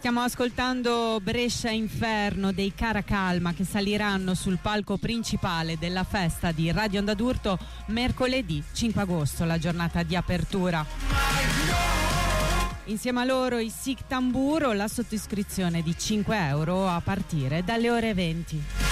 Stiamo ascoltando Brescia Inferno dei Caracalma, che saliranno sul palco principale della festa di Radio Onda d'Urto mercoledì 5 agosto, la giornata di apertura. Insieme a loro i Sic Tamburo, la sottoiscrizione di 5 euro a partire dalle ore 20.